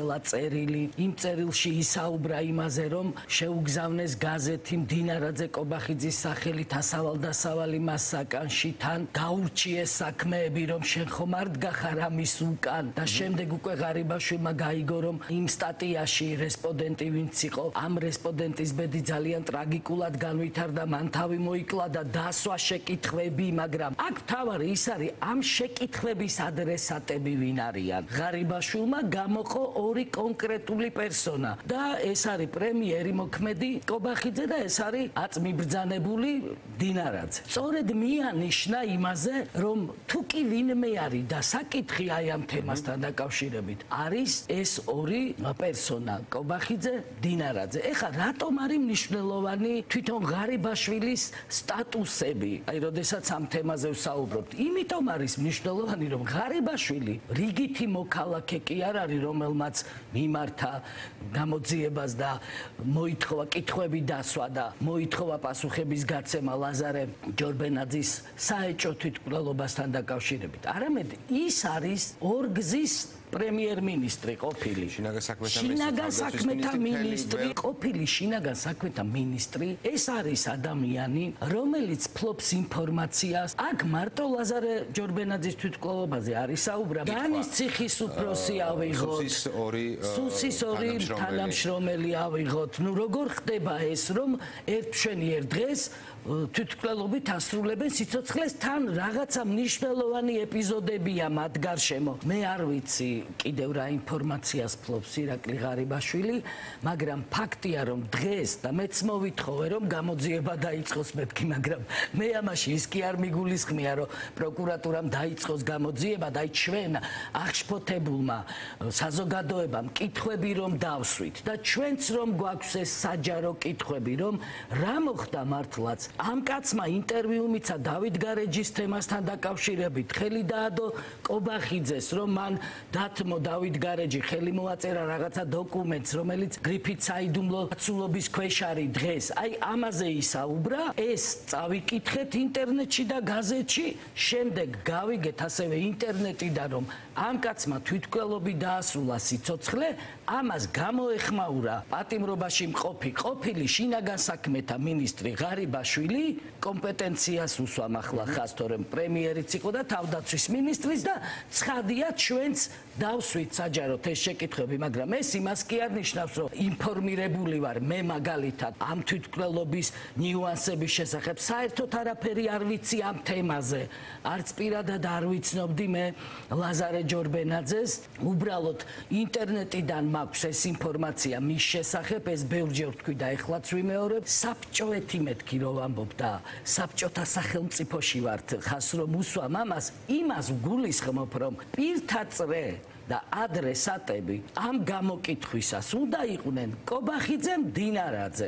დაწერა წერილი. იმ წერილში ისაუბრა იმაზე, რომ შეუგზავნეს გაზეთი მდინარაძე კობახიძის სახელით ასავალ-დასავალი მას საკანში, თან გაურჩიეს საქმეები, რომ შენ ხომ არ დგახარ ამის უკან და შემდეგ უკვე ღარიბაშვილმა გაიგო, რომ იმ სტატიაში რესპონდენტი ვინც იყო, ამ რესპონდენტის ბედი ძალიან ტრაგიკულად განვითარდა, მან თავი მოიკლა და დასვა შეკითხვები, მაგრამ აქ თავარი ის არის, ამ შეკითხვების ადრესატები ვინ არიან. ღარიბაშვილმა გამოყო ორი კონკრეტული პერსონა და ეს არის პრემიერი მოქმედი კობახიძე და ეს არის აწმიბრძანებული დინარაძე. სწორედ მიანიშნა იმაზე, რომ თუ კი ვინმე არის და საკითხი აი ამ თემასთან დაკავშირებით არის ეს ორი პერსონა კობახიძე, დინარაძე. ეხლა რატომ არის მნიშვნელოვანი თვითონ ღარიბაშვილის სტატუსები? აი, როდესაც ამ თემაზე ვსაუბრობთ, იმიტომ არის მნიშვნელოვანი, რომ ღარიბაშვილი რიგითი მოქალაქე კი არ არის, რომელმაც მიმართა გამოძიებას და მოითხოვა კითხვები დასვა და მოითხოვა პასუხების გაცემა ლაზარე ჯორბენაძის საეჭო თვითმკვლელობასთან დაკავშირებით. არამედ ის არის ორგზის პრემიერ-მინისტრი ყოფილი. შინაგან საქმეთა მინისტრი ყოფილი შინაგან საქმეთა მინისტრი. ეს არის ადამიანი, რომელიც ფლობს ინფორმაციას. აქ მარტო ლაზარე ჯორბენაძის თვითმკვლელობაზე არის საუბარი. განის ციხის უფროსი ავიღოთ. სუსის ორი თანამშრომელი ავიღოთ. ნუ როგორ ხდება ეს, რომ ერთშვენიერ დღეს თვითმკვლელობით ასრულებენ სიცოცხლეს, თან რაღაცა მნიშვნელოვანი ეპიზოდებია მათ გარშემო. მე არ ვიცი კიდევ რა ინფორმაციას ფლობს ირაკლი ღარიბაშვილი, მაგრამ ფაქტია, რომ დღეს და მეც მოვითხოვე, რომ გამოძიება დაიწყოს მეთქი, მაგრამ მე ამაში ის კი არ მიგულისხმია, რომ პროკურატურამ დაიწყოს გამოძიება და აი ჩვენ აღშფოთებულმა საზოგადოებამ კითხვები რომ დავსვით და ჩვენც რომ გვაქვს ეს საჯარო კითხვები, რომ რა მოხდა მართლაც ამ კაცმა ინტერვიუ მიცა დავით გარეჯის თემასთან დაკავშირებით, ხელი დაადო კობახიძეს, რომ მან დათმო დავით გარეჯი, ხელი მოაწერა რაღაცა დოკუმენტს, რომელიც გრიფით საიდუმლო აცულობის ქვეშ არის დღეს. აი ამაზე ისაუბრა, ეს წავიკითხეთ ინტერნეტში და გაზეთში, შემდეგ გავიგეთ ასევე ინტერნეტიდან, რომ ამ კაცმა თვითმკვლელობით დაასრულა სიცოცხლე, ამას გამოეხმაურა პატიმრობაში მყოფი ყოფილი შინაგან საქმეთა მინისტრი ღარიბაშვილი, კომპეტენციას უსვამ ახლა ხას, თორემ პრემიერიც იყო და თავდაცვის მინისტრის და ცხადია ჩვენც დავსვით საჯაროდ ეს შეკითხვები, მაგრამ ეს იმას კი არ ნიშნავს, რომ ინფორმირებული ვარ მე მაგალითად ამ თვითმკვლელობის ნიუანსების შესახებ. საერთოდ არაფერი არ ვიცი ამ თემაზე. არც პირადად არ ვიცნობდი მე ლაზარე ჯორბენაძეს. უბრალოდ ინტერნეტიდან მაქვს ეს ინფორმაცია მის შესახებ, ეს ბევრჯერ ვთქვი და ეხლაც ვიმეორებ. საბჭოეთი მეთქი რომ ვამბობ და საბჭოთა სახელმწიფოში ვართ, ხას რომ უსვამ ამას, იმას ვგულისხმობ, რომ პირთაწრე და ადრესატები ამ გამოკითხვისას უნდა იყვნენ კობახიძე, დინარაძე.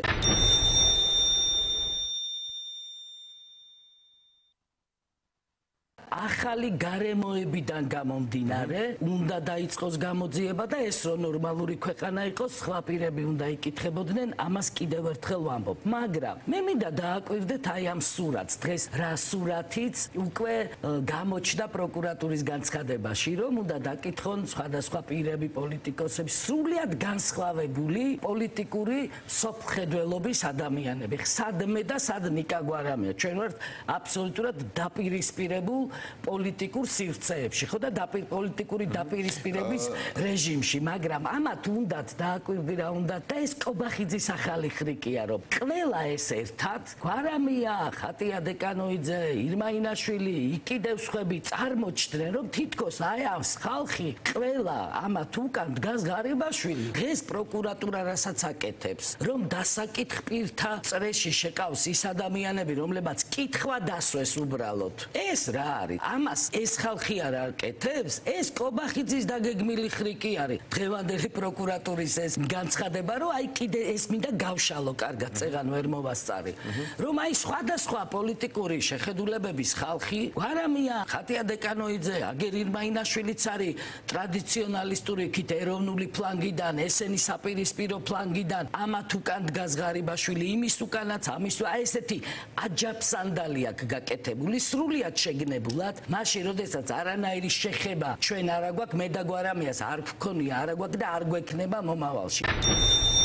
ახალი გარემოებიდან გამომდინარე, უნდა დაიწყოს გამოძიება და ეს რო ნორმალური ქვეყანა იყოს, სხვა პირები უნდა იკითხებოდნენ, ამას კიდევ ერთხელ ვამბობ. მაგრამ მე მინდა დააკვირდეთ აი ამ სურათს. დღეს რა სურათიც უკვე გამოჩნდა პროკურატურის განცხადებაში, რომ უნდა დაკითხონ სხვადასხვა პირები, პოლიტიკოსები, სრულიად განსხვავებული პოლიტიკური სოფხედველობის ადამიანები. სადმე და სად ნიკა გვარამია. ჩვენ ვართ აბსოლუტურად დაპირისპირებულ პოლიტიკურ სივრცეებში, ხო და პოლიტიკური დაპირისპირების რეჟიმში, მაგრამ ამათ უნდათ დააკვირდი რა უნდათ და ეს კობახიძის ახალი ხრიკია, რომ ყველა ეს ერთად, გვარამია, ხატია დეკანოიძე, ირმა ინაშვილი, კიდევ სხვები წარმოჩდნენ, რომ თითქოს აი ამ ხალხი ყველა ამათ უკან დგას ღარიბაშვილი. დღეს პროკურატურა რასაც აკეთებს, რომ დასაკითხ პირთა წრეში შეკავს ის ადამიანები, რომლებაც კითხვა დასვეს უბრალოდ. ეს რა არის? ამას ეს ხალხი არ აკეთებს, ეს კობახიძის დაგეგმილი ხრიკი არის. დღევანდელი პროკურატურის ეს განცხადება, რომ აი კიდე ეს მინდა გავშალო, კარგად წეღან ვერ მოვასწარი. რომ აი სხვადასხვა პოლიტიკური შეხედულებების ხალხი, გვარამია, ხატია დეკანოიძე, აგერ ირმა ინაშვილიც არის ტრადიციონალისტური იქით ეროვნული ფლანგიდან, ესენი საპირისპირო ფლანგიდან, ამათ უკან დგას ღარიბაშვილი, იმის უკანაც, ამის, აი ესეთი აჯაფსანდალი აქვს გაკეთებული, სრულიად შეგნებულა ნამდვილად, მაშინ როდესაც არანაირი შეხება ჩვენ არ აგვაქვს, მე და გვარამიას არ გქონია, არ აგვაქვს და არ გვექნება მომავალში.